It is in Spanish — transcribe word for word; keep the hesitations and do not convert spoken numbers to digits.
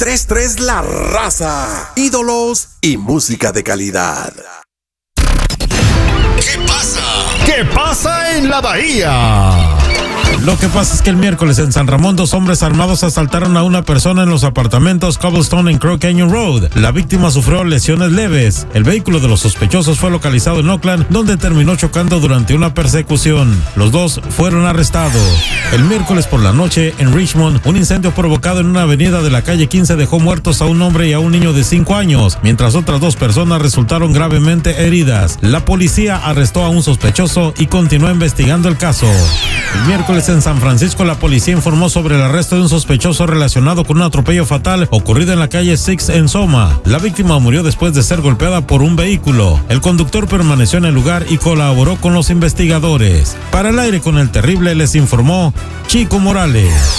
tres tres La Raza. Ídolos y música de calidad. ¿Qué pasa? ¿Qué pasa en la Bahía? Lo que pasa es que el miércoles en San Ramón dos hombres armados asaltaron a una persona en los apartamentos Cobblestone en Crow Canyon Road. La víctima sufrió lesiones leves. El vehículo de los sospechosos fue localizado en Oakland, donde terminó chocando durante una persecución. Los dos fueron arrestados. El miércoles por la noche en Richmond, un incendio provocado en una avenida de la calle quince dejó muertos a un hombre y a un niño de cinco años, mientras otras dos personas resultaron gravemente heridas. La policía arrestó a un sospechoso y continuó investigando el caso. El miércoles en San Francisco, la policía informó sobre el arresto de un sospechoso relacionado con un atropello fatal ocurrido en la calle Six en Soma. La víctima murió después de ser golpeada por un vehículo. El conductor permaneció en el lugar y colaboró con los investigadores. Para el aire con el terrible les informó Chico Morales.